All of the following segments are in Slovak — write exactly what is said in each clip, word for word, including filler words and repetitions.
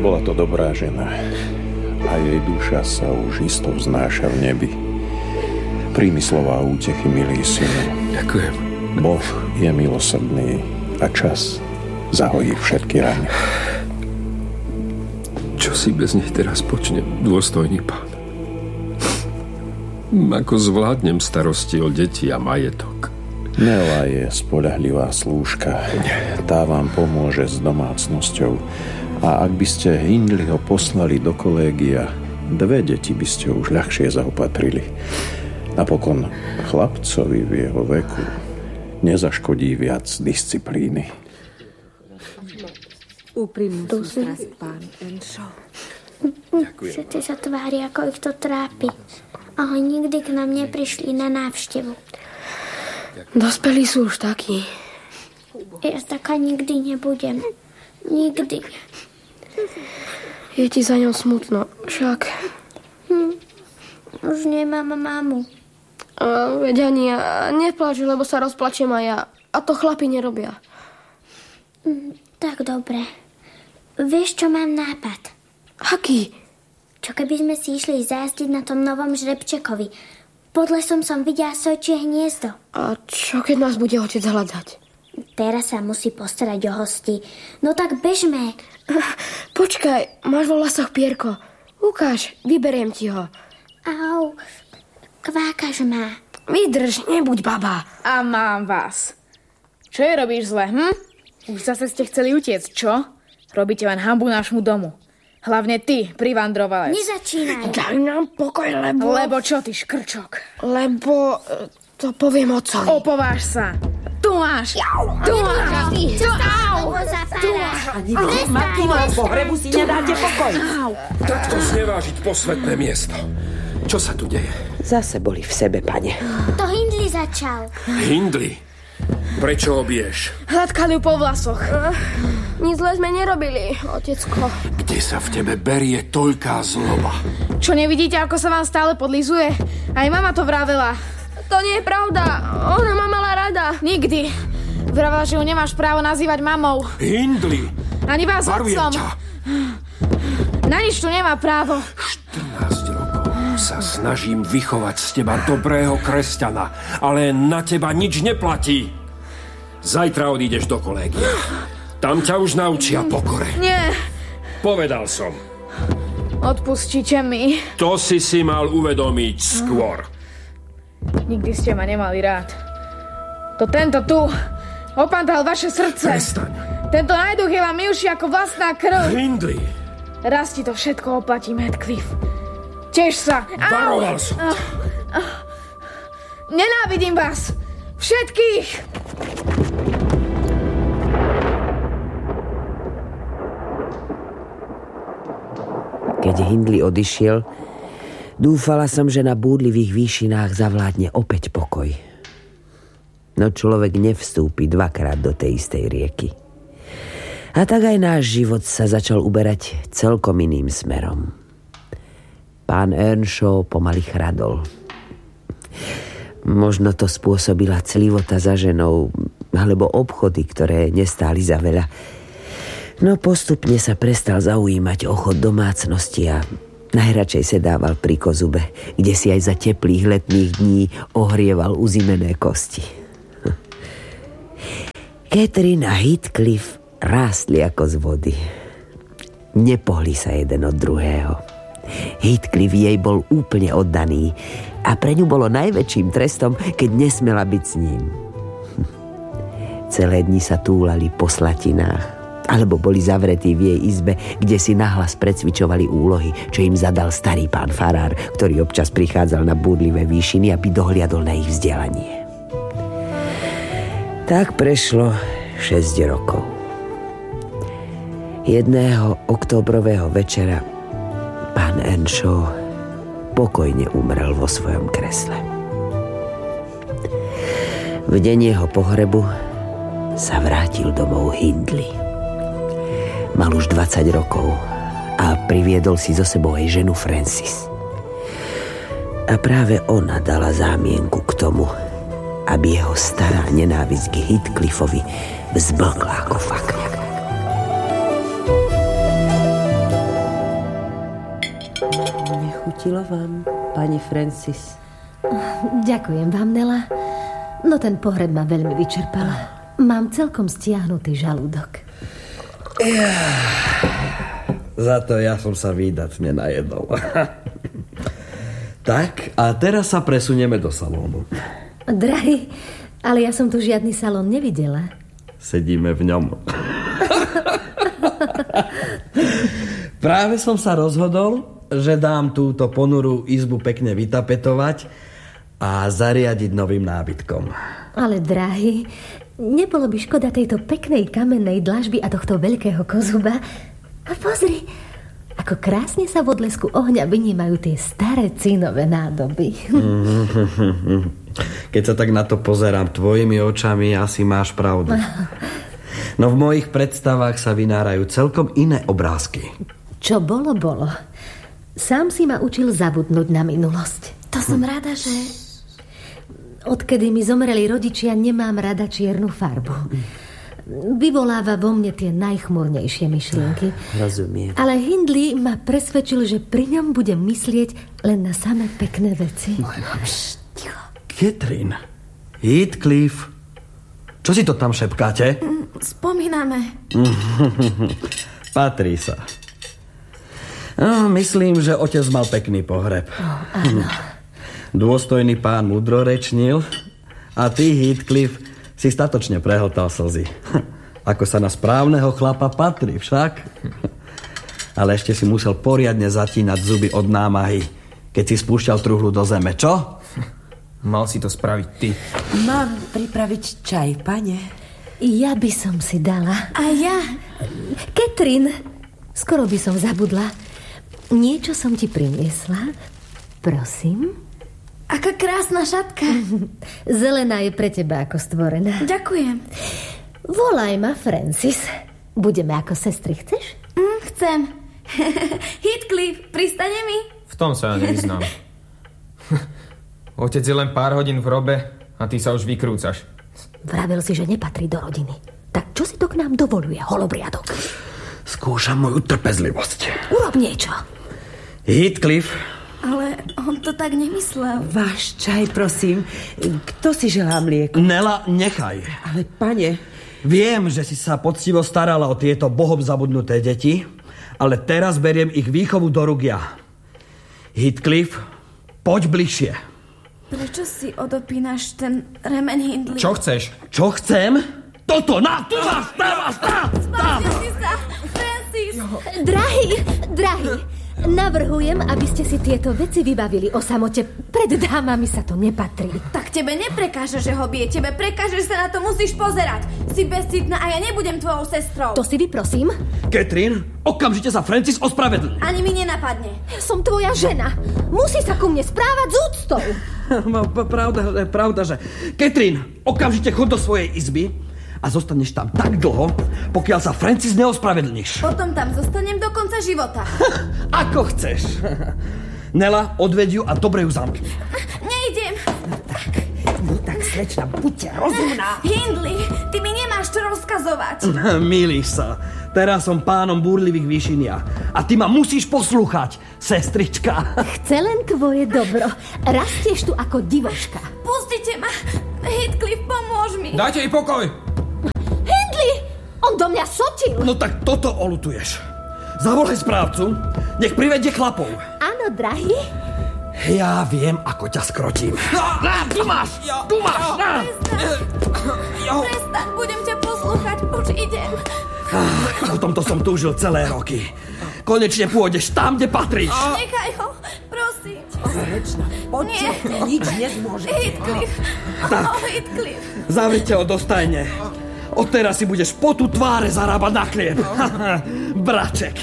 Bola to dobrá žena a jej duša sa už isto vznáša v nebi. Príjmi slová útechy, milý synu. Ďakujem. Boh je milosrdný a čas zahojí všetky rany. Čo si bez nich teraz počne, dôstojný pán? Ako zvládnem starosti o deti a majetok? Nela je spoľahlivá slúžka. Tá vám pomôže s domácnosťou. A ak by ste Hindleyho poslali do kolégia, dve deti by ste už ľahšie zaopatrili. Napokon chlapcovi v jeho veku nezaškodí viac disciplíny. Úprimnú sústrasť, pán Earnshaw. Všetci sa tvári, ako ich to trápi. Ale nikdy k nám neprišli na návštevu. Dospelí sú už takí. Ja taká nikdy nebudem. Nikdy. Je ti za ňou smutno, však. Hm. Už nemám mamu. A, veď ani ja. Nepláč, lebo sa rozplačem aj ja. A to chlapi nerobia. Hm, tak dobre. Vieš, čo mám nápad? Aký? Čo keby sme si išli zajazdiť na tom novom žrebčekovi? Pod lesom som videla sojčie hniezdo. A čo keď nás bude otec hľadať? Teraz sa musí postarať o hosti. No tak bežme. Počkaj, máš vo vlasoch pierko. Ukáž, vyberiem ti ho. Au, kvákaš ma. Vydrž, nebuď baba. A mám vás. Čo je robíš zle, hm? Už zase ste chceli utiecť, čo? Robíte len hanbu nášmu domu. Hlavne ty, privandrovalec. Nezačínaj. Daj nám pokoj, lebo... Lebo čo, ty škrčok? Lebo to poviem otcovi. Opováž sa. Tu máš. Jau, tu máš. Tu máš. Tu máš. Ani vy, matky mám pohrebu si nedáte pokoj. Takto znevážiť posvetné miesto. Čo sa tu deje? Zase boli v sebe, pane. To Hindley začal. Hindley? Prečo obiješ? Hladkali ju po vlasoch. Nic zle sme nerobili, otecko. Kde sa v tebe berie toľká zloba? Čo, nevidíte, ako sa vám stále podlizuje? Aj mama to vravela. To nie je pravda. Ona ma mala rada. Nikdy. Vravela, že ju nemáš právo nazývať mamou. Hindley! Ani vás Varujem otcom. ťa. Na nič tu nemá právo. štrnásť rokov sa snažím vychovať z teba dobrého kresťana, ale na teba nič neplatí. Zajtra odídeš do kolégia. Tam ťa už naučia pokore. Nie. Povedal som. Odpustíte mi. To si si mal uvedomiť skôr. Nikdy ste ma nemali rád. To tento tu opandal vaše srdce. Prestaň. Tento najduch je vám milší ako vlastná krv. Hindley. Raz ti to všetko oplatí, Heathcliff. Tež sa. Varoval som ťa. Nenávidím vás. Všetkých. Keď Hindley odišiel, dúfala som, že na búdlivých výšinách zavládne opäť pokoj. No človek nevstúpi dvakrát do tej istej rieky. A tak aj náš život sa začal uberať celkom iným smerom. Pán Earnshaw pomaly chradol. Možno to spôsobila clivota za ženou, alebo obchody, ktoré nestáli za veľa. No postupne sa prestal zaujímať o chod domácnosti a najradšej sedával pri kozube, kde si aj za teplých letných dní ohrieval uzimené kosti. Catherine a Heathcliff rástli ako z vody. Nepohli sa jeden od druhého. Heathcliff jej bol úplne oddaný a pre ňu bolo najväčším trestom, keď nesmela byť s ním. Celé dni sa túlali po slatinách alebo boli zavretí v jej izbe, kde si nahlas precvičovali úlohy, čo im zadal starý pán farár, ktorý občas prichádzal na búdlivé výšiny, aby dohliadol na ich vzdelanie. Tak prešlo šesť rokov. Jedného októbrového večera pán Earnshaw pokojne umrel vo svojom kresle. V deň jeho pohrebu sa vrátil domov Hindley. Mal už dvadsať rokov a priviedol si so sebou aj ženu Francis. A práve ona dala zámienku k tomu, aby jeho stará nenávisť k Heathcliffovi vzblkla ako fakľak. Chutilo vám, pani Francis? Ďakujem vám, Nela. No ten pohreb ma veľmi vyčerpala. Mám celkom stiahnutý žalúdok. Ja, za to ja som sa výdatne najedol. Tak, a teraz sa presunieme do salónu. Drahý, ale ja som tu žiadny salón nevidela. Sedíme v ňom. Práve som sa rozhodol, že dám túto ponurú izbu pekne vytapetovať a zariadiť novým nábytkom. Ale drahý, nebolo by škoda tejto peknej kamennej dlažby a tohto veľkého kozuba? A pozri, ako krásne sa v odlesku ohňa vynímajú tie staré cínové nádoby. Keď sa tak na to pozerám tvojimi očami, asi máš pravdu. No v mojich predstavách sa vynárajú celkom iné obrázky. Čo bolo, bolo. Sám si ma učil zabudnúť na minulosť. To som rada, že... Odkedy mi zomreli rodičia, nemám rada čiernu farbu. Vyvoláva vo mne tie najchmúrnejšie myšlienky. Rozumiem. Ale Hindley ma presvedčil, že pri ňom budem myslieť len na samé pekné veci. Catherine, Heathcliff, čo si to tam šepkáte? Spomíname. Patrí sa. No, myslím, že otec mal pekný pohreb. Oh, áno. Dôstojný pán múdrorečnil a ty, Heathcliff, si statočne prehltal slzy. Ako sa na správneho chlapa patrí však. Ale ešte si musel poriadne zatínať zuby od námahy, keď si spúšťal truhlu do zeme, čo? Mal si to spraviť ty. Mám pripraviť čaj, pane? Ja by som si dala. A ja? Catherine, skoro by som zabudla. Niečo som ti priniesla. Prosím. Aká krásna šatka. Zelená je pre teba ako stvorená. Ďakujem. Volaj ma Francis. Budeme ako sestry, chceš? Mm, chcem. Heathcliff, pristane mi? V tom sa ja nevyznám. Otec je len pár hodín v hrobe a ty sa už vykrúcaš. Vravel si, že nepatrí do rodiny. Tak čo si to k nám dovoluje, holobriadok? Skúšam moju trpezlivosť. Urob niečo. Heathcliff. Ale on to tak nemyslel. Váš čaj, prosím. Kto si želá mlieko? Nela, nechaj. Ale pane... Viem, že si sa poctivo starala o tieto bohom zabudnuté deti, ale teraz beriem ich výchovu do rúk ja. Heathcliff, poď bližšie. Prečo si odopínaš ten remen Hindley? Čo chceš? Čo chcem? Toto, na, tu máš, dávaš, na, tam. Spastil si sa, Francis. Drahý, drahý, navrhujem, aby ste si tieto veci vybavili o samote. Pred dámami sa to nepatrí. Tak tebe neprekáže, že ho bije. Tebe prekáže, že sa na to musíš pozerať. Si bezcitná a ja nebudem tvojou sestrou. To si vyprosím. Catherine, okamžite sa Francis ospravedlní. Ani mi nenapadne. Ja som tvoja žena. Musí sa ku mne správať s úctou. Pravda, pravda, že... Catherine, okamžite chod do svojej izby a zostaneš tam tak dlho, pokiaľ sa Francis neospravedlníš. Potom tam zostanem do konca života. Ako chceš. Nela, odveď ju a dobre ju zamkni. Nejdem. No tak, no tak, slečna, buďte rozumná. Hindley, ty mi nemáš čo rozkazovať. Milíš sa. Teraz som pánom búrlivých výšinia. A ty ma musíš poslúchať, sestrička. Chce len tvoje dobro. Rastieš tu ako divoška. Pustite ma. Heathcliff, pomôž mi. Dajte jej pokoj. Hindley, on do mňa sotil. No tak toto olutuješ. Zavolaj správcu, nech privedie chlapov. Áno, drahý. Ja viem, ako ťa skrotím. Na, tu máš, tu máš. Na. Prestaň, budem ťa poslúchať, už idem. O tomto som túžil celé roky. Konečne pôjdeš tam, kde patríš. Nechaj ho, prosím. Slečna, poďte, nič nezmôže. Heathcliff, Tak. oh, Heathcliff. Zavrite ho do stajne. Odteraz si budeš potu tváre zarábať na chlieb. Braček.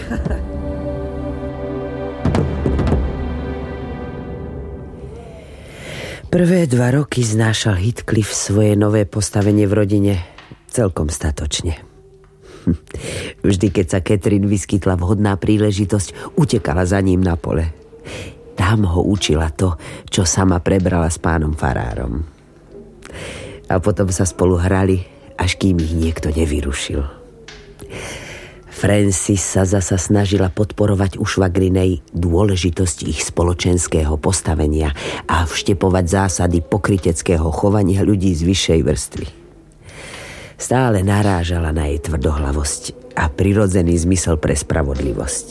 Prvé dva roky znášal Heathcliff svoje nové postavenie v rodine celkom statočne. Vždy, keď sa Catherine vyskytla vhodná príležitosť, utekala za ním na pole. Tam ho učila to, čo sama prebrala s pánom farárom. A potom sa spolu hrali, až kým ich niekto nevyrušil. Francis sa zasa snažila podporovať u švagrinej dôležitosť ich spoločenského postavenia a vštepovať zásady pokryteckého chovania ľudí z vyššej vrstvy. Stále narážala na jej tvrdohlavosť a prirodzený zmysel pre spravodlivosť.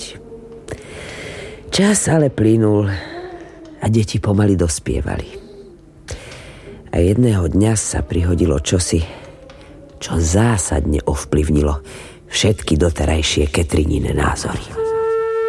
Čas ale plynul a deti pomaly dospievali. A jedného dňa sa prihodilo čosi, čo zásadne ovplyvnilo všetky doterajšie Ketrinine názory.